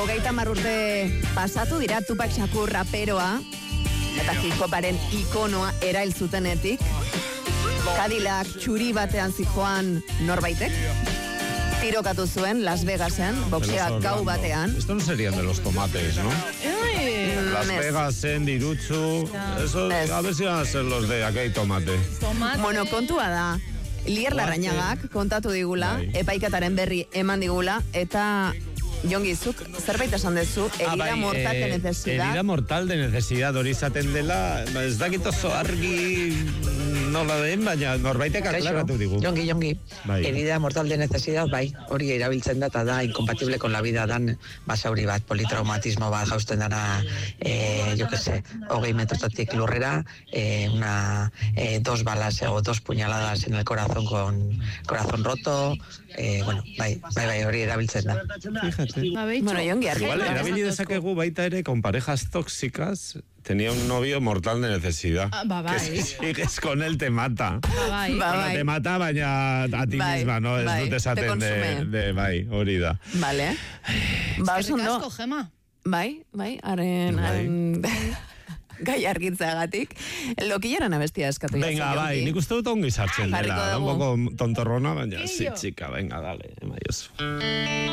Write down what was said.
30 urte pasatu dira Tupac Shakur raperoa eta hip-hoparen ikonoa erail zutenetik. Cadillac txuri batean zijoan norbaitek tirokatu zuen Las Vegasen, boxea gau batean. Esto no serían de los tomates, ¿no? Las Vegas, Dirutzu, eso, a ver si van a ser los de aquel tomate. Bueno, kontua da, Lier Larrañagak kontatu digula, epaikataren berri eman digula, eta Jongizuk, zerbait esan dezu, herida mortal de necesidad. Herida mortal de necesidad, hori izaten dela, ez dakit oso argi nola den, baina norbaitek aklaratu digu. Jongi, herida mortal de necesidad, bai, hori erabiltzen da, eta da, incompatible con la vida dan, basauri bat, politraumatismo bat, jausten dana, yo que sé, 20 metrotatik lurrera, dos balas o 2 puñaladas en el corazón con corazón roto, bueno, bai, hori erabiltzen da. Fíjate. Bueno, Jongi, igual erabili dezakegu baita ere con parejas tóxicas. Tenía un novio mortal de necesidad. Que si sigues con él te mata. Bueno, te mata, baina a ti misma, ¿no? Ez dut esaten de bai, hori da. Vale. Eskerrik asko, Gema. Bai, haren gai argitzeagatik. Lokillaran abestia eskatu. Venga, bai, nik uste dut ongi sartzen dela. Un poco tontorrona, baina sí, chica, venga, dale, maioso.